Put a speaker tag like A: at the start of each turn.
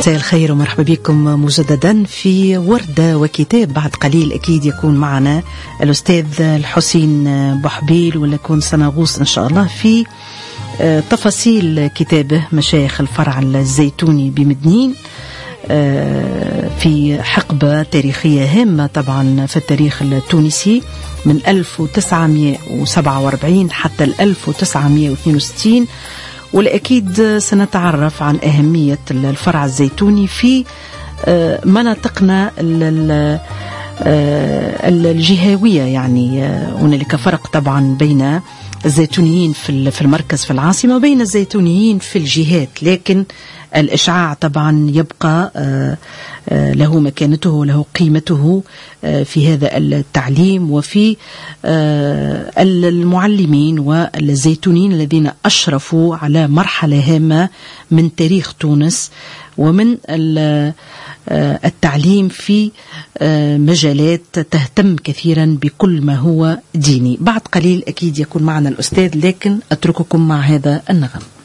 A: مساء الخير ومرحبا بكم مجددا في وردة وكتاب. بعد قليل أكيد يكون معنا الأستاذ الحسين بوحبيل، ونكون سنغوص إن شاء الله في تفاصيل كتابه مشايخ الفرع الزيتوني بمدنين، في حقبة تاريخية هامة طبعا في التاريخ التونسي من 1947 حتى 1962. والأكيد سنتعرف عن أهمية الفرع الزيتوني في مناطقنا الجهوية، يعني هنالك فرق طبعا بين الزيتونيين في المركز في العاصمة وبين الزيتونيين في الجهات، لكن الإشعاع طبعا يبقى له مكانته وله قيمته في هذا التعليم وفي المعلمين والزيتونيين الذين أشرفوا على مرحلة هامة من تاريخ تونس ومن التعليم في مجالات تهتم كثيرا بكل ما هو ديني. بعد قليل أكيد يكون معنا الأستاذ، لكن أترككم مع هذا النغم.